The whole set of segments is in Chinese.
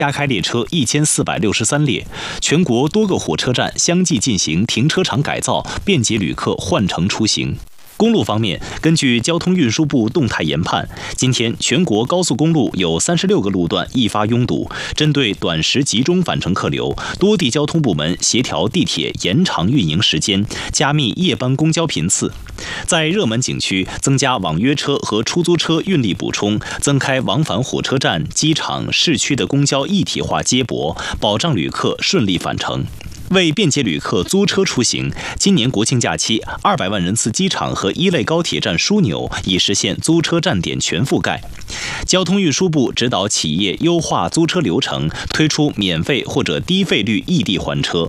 加开列车1463列，全国多个火车站相继进行停车场改造，便捷旅客换乘出行。公路方面，根据交通运输部动态研判，今天全国高速公路有36个路段易发拥堵。针对短时集中返程客流，多地交通部门协调地铁延长运营时间，加密夜班公交频次。在热门景区增加网约车和出租车运力补充，增开往返火车站、机场、市区的公交一体化接驳，保障旅客顺利返程。为便捷旅客租车出行，今年国庆假期200万人次机场和1类高铁站枢纽已实现租车站点全覆盖。交通运输部指导企业优化租车流程，推出免费或者低费率异地还车。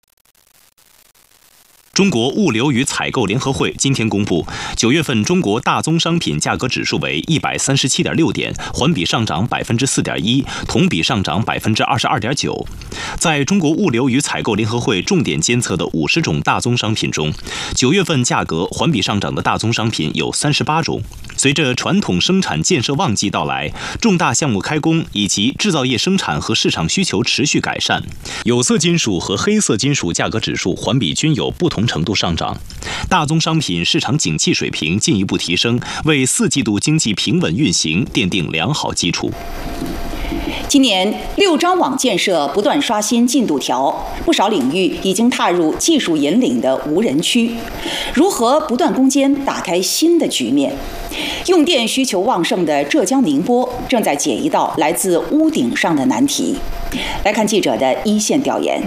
中国物流与采购联合会今天公布，9月份中国大宗商品价格指数为137.6点，环比上涨4.1%，同比上涨22.9%。在中国物流与采购联合会重点监测的50种大宗商品中，9月份价格环比上涨的大宗商品有38种。随着传统生产建设旺季到来，重大项目开工以及制造业生产和市场需求持续改善，有色金属和黑色金属价格指数环比均有不同程度上涨。大宗商品市场景气水平进一步提升，为4季度经济平稳运行奠定良好基础。 今年6张网建设不断刷新进度条，不少领域已经踏入技术引领的无人区。如何不断攻坚，打开新的局面？用电需求旺盛的浙江宁波正在解一道来自屋顶上的难题。来看记者的一线调研。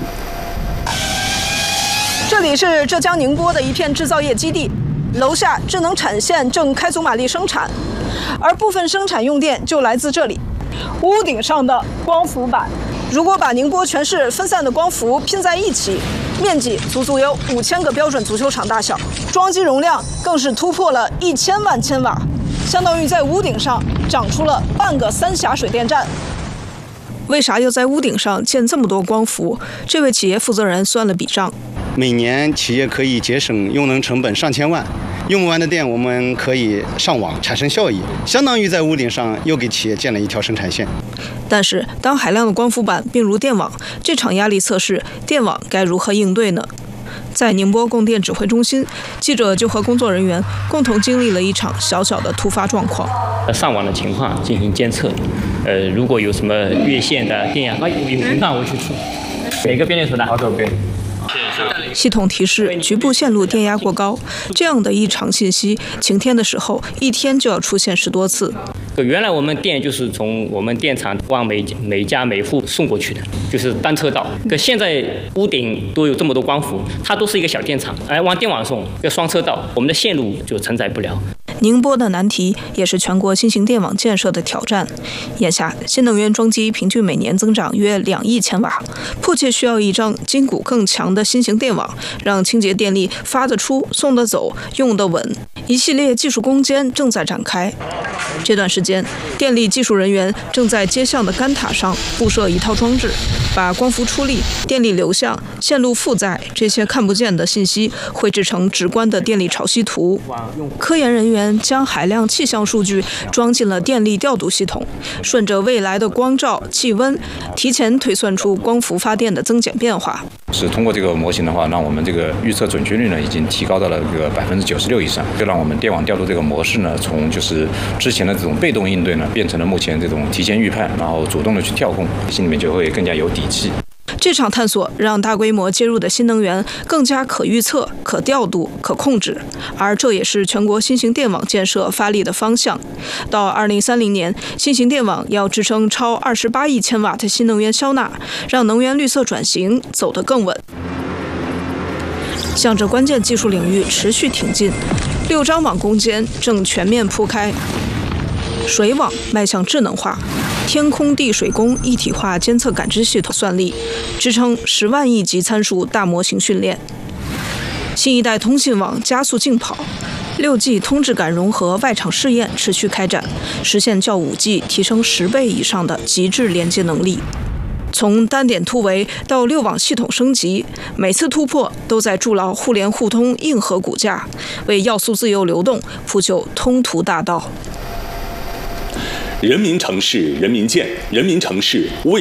这里是浙江宁波的一片制造业基地，楼下智能产线正开足马力生产，而部分生产用电就来自这里。屋顶上的光伏板，如果把宁波全市分散的光伏拼在一起，面积足足有5000个标准足球场大小，装机容量更是突破了1000万千瓦，相当于在屋顶上长出了半个三峡水电站。为啥要在屋顶上建这么多光伏？这位企业负责人算了笔账， 每年企业可以节省用能成本上千万。用不完的电，我们可以上网产生效益，相当于在屋顶上又给企业建了一条生产线。 但是，当海量的光伏板并入电网，这场压力测试，电网该如何应对呢？在宁波供电指挥中心，记者就和工作人员共同经历了一场小小的突发状况。 上网的情况进行监测，如果有什么越线的电压，那我去出哪个变电图的？好左边。 系统提示局部线路电压过高，这样的异常信息，晴天的时候一天就要出现10多次。 原来我们电就是从我们电厂往每家每户送过去的，就是单车道。可现在屋顶都有这么多光伏，它都是一个小电厂，往电网送要双车道，我们的线路就承载不了。 宁波的难题也是全国新型电网建设的挑战。眼下，新能源装机平均每年增长约2亿千瓦，迫切需要一张筋骨更强的新型电网，让清洁电力发得出、送得走、用得稳。一系列技术攻坚正在展开。这段时间，电力技术人员正在街巷的杆塔上布设一套装置，把光伏出力、电力流向、线路负载这些看不见的信息绘制成直观的电力潮汐图。科研人员将海量气象数据装进了电力调度系统，顺着未来的光照、气温，提前推算出光伏发电的增减变化。 是通过这个模型的话，让我们这个预测准确率呢，已经提高到了这个96%以上，就让我们电网调度这个模式呢，从就是之前的这种被动应对呢，变成了目前这种提前预判，然后主动的去调控，心里面就会更加有底气。 这场探索让大规模接入的新能源更加可预测、可调度、可控制，而这也是全国新型电网建设发力的方向。到2030年，新型电网要支撑超28亿千瓦的新能源消纳，让能源绿色转型走得更稳。向着关键技术领域持续挺进，6张网攻坚正全面铺开。水网迈向智能化，天空地水工一体化监测感知系统算力，支撑10万亿级参数大模型训练。新一代通信网加速竞跑，6G 通质感融合外场试验持续开展，实现较5G 提升10倍以上的极致连接能力。从单点突围到6网系统升级，每次突破都在筑牢互联互通硬核骨架，为要素自由流动铺就通途大道。 人民城市人民建，人民城市为